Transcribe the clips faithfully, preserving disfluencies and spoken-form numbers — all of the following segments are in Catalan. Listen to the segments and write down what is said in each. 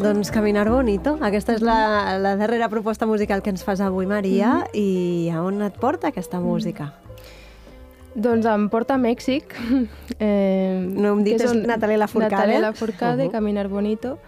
Doncs Caminar Bonito. Aquesta és la, la darrera proposta musical que ens fas avui, Maria. Mm-hmm. I a on et porta aquesta música? Mm. Doncs em porta a Mèxic. Eh, no hem dit, és un... Natalia Lafourcade. Natalia Lafourcade, uh-huh. Caminar Bonito.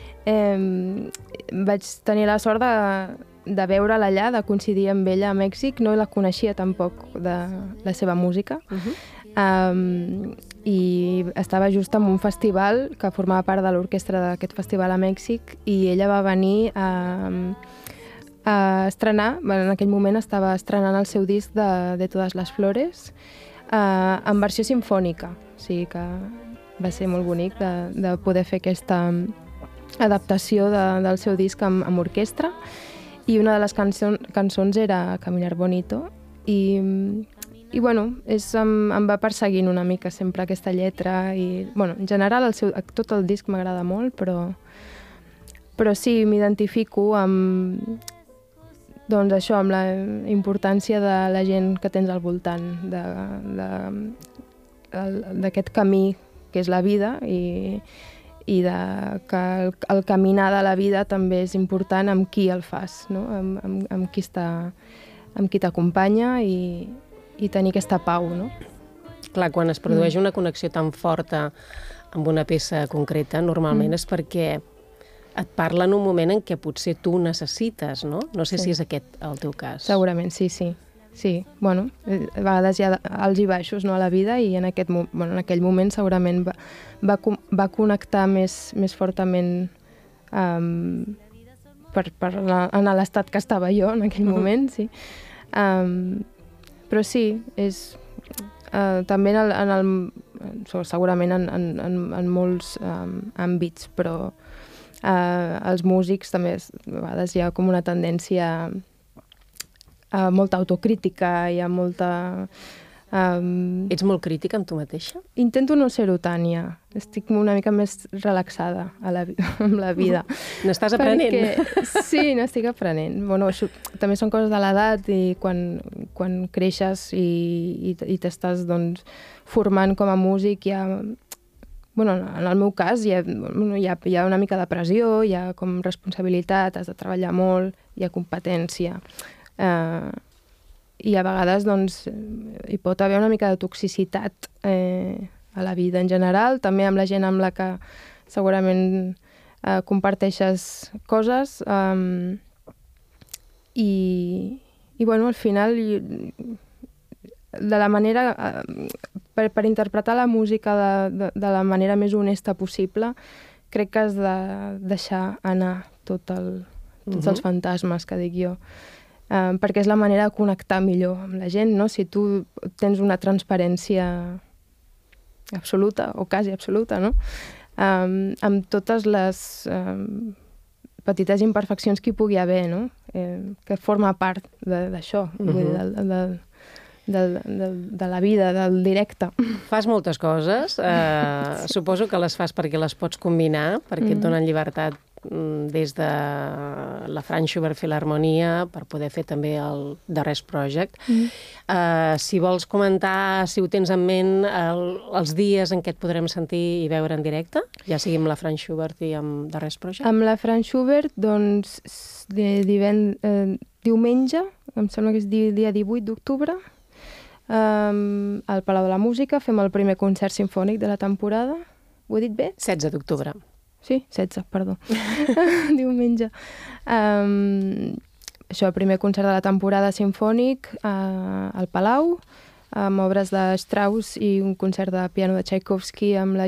Eh, vaig tenir la sort de, de veure-la allà, de coincidir amb ella a Mèxic. No la coneixia tampoc, de la seva música. Uh-huh. Um, i estava just en un festival que formava part de l'orquestra d'aquest festival a Mèxic i ella va venir a, a estrenar, en aquell moment estava estrenant el seu disc de, de Todas las Flores uh, en versió sinfònica, o sigui que va ser molt bonic de, de poder fer aquesta adaptació de, del seu disc amb, amb orquestra, i una de les cançons, cançons era Caminar Bonito, i I, bueno, és, em, em va perseguint una mica sempre aquesta lletra i, bueno, en general el seu, tot el disc m'agrada molt, però, però sí, m'identifico amb, doncs això, amb la importància de la gent que tens al voltant, de, de, d'aquest camí que és la vida i, i de, que el, el caminar de la vida també és important amb qui el fas, no? amb, amb, amb qui està, amb qui t'acompanya i i tenir aquesta pau, no? Clar, quan es produeix mm. una connexió tan forta amb una peça concreta, normalment mm. és perquè et parla en un moment en què potser tu necessites, no? No sé sí. si és aquest el teu cas. Segurament, sí, sí. Sí, bueno, a vegades hi ha alts i baixos, no, a la vida, i en, aquest, bueno, en aquell moment segurament va, va, va connectar més, més fortament um, per, per la, en l'estat que estava jo en aquell moment, sí. Um, Però sí, és uh, també en el, en el, segurament en, en, en, en molts um, àmbits, però uh, els músics també a vegades hi ha com una tendència a molta autocrítica, hi ha molta... Um, Ets molt crítica amb tu mateixa? Intento no ser-ho tant, ja. Estic una mica més relaxada a la, amb la vida. N'estàs aprenent? Perquè, sí, n'estic aprenent. Bueno, això, també són coses de l'edat i quan, quan creixes i, i, i t'estàs doncs, formant com a músic, hi ha, bueno, en el meu cas hi ha, hi, ha, hi ha una mica de pressió, hi ha com responsabilitat, has de treballar molt, hi ha competència. Eh... I a vegades doncs, hi pot haver una mica de toxicitat eh, a la vida en general, també amb la gent amb la que segurament eh, comparteixes coses. Um, i, I, bueno, al final, de la manera... Eh, per, per interpretar la música de, de, de la manera més honesta possible, crec que has de deixar anar tot el, tots uh-huh. els fantasmes que dic jo. Um, perquè és la manera de connectar millor amb la gent, no? Si tu tens una transparència absoluta, o quasi absoluta, no? Um, amb totes les um, petites imperfeccions que hi pugui haver, no? Eh, que forma part d'això, de, uh-huh. de, de, de, de, de la vida, del directe. Fas moltes coses, eh, sí. Suposo que les fas perquè les pots combinar, perquè mm. et donen llibertat des de la Franz Schubert Filharmonia per poder fer també el The Rest Project. Mm. Uh, si vols comentar, si ho tens en ment, el, els dies en què et podrem sentir i veure en directe, ja sigui amb la Franz Schubert i amb The Rest Project? Amb la Franz Schubert, doncs, de divend... eh, diumenge, em sembla que és dia divuit d'octubre, um, al Palau de la Música, fem el primer concert simfònic de la temporada. Ho he dit bé? setze d'octubre. Sí, setze, perdó. Diumenge. Um, això, el primer concert de la temporada simfònic uh, al Palau, amb obres de Strauss i un concert de piano de Tchaikovsky amb la